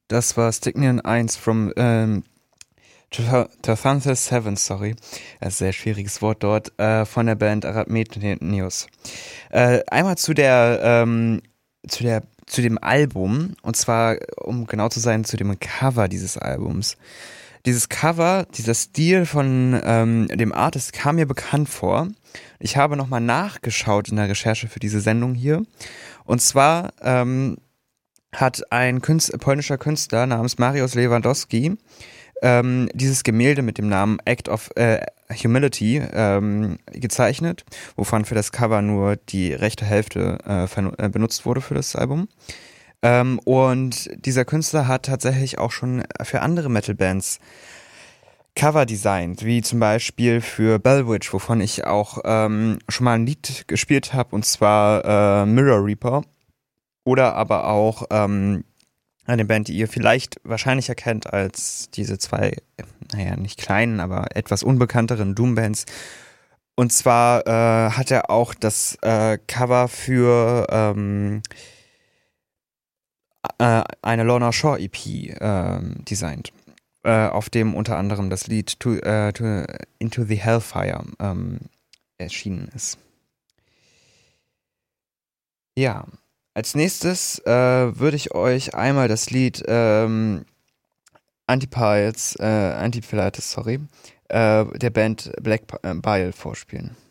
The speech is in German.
Das war Stygnian 1 from 2007, sorry. Das ist ein sehr schwieriges Wort dort, von der Band Arachmenius. Einmal zu dem Album, und zwar, um genau zu sein, zu dem Cover dieses Albums. Dieses Cover, dieser Stil von dem Artist kam mir bekannt vor. Ich habe nochmal nachgeschaut in der Recherche für diese Sendung hier. Und zwar hat ein polnischer Künstler namens Mariusz Lewandowski dieses Gemälde mit dem Namen Act of Humility gezeichnet, wovon für das Cover nur die rechte Hälfte benutzt wurde für das Album. Und dieser Künstler hat tatsächlich auch schon für andere Metal-Bands Cover designt, wie zum Beispiel für Bellwitch, wovon ich auch schon mal ein Lied gespielt habe, und zwar Mirror Reaper. Oder aber auch eine Band, die ihr vielleicht wahrscheinlich erkennt als diese zwei, naja, nicht kleinen, aber etwas unbekannteren Doom-Bands. Und zwar hat er auch das Cover für eine Lorna Shore EP designt, auf dem unter anderem das Lied Into the Hellfire erschienen ist. Ja, als nächstes würde ich euch einmal das Lied Antipilates, sorry, der Band Black Bile vorspielen.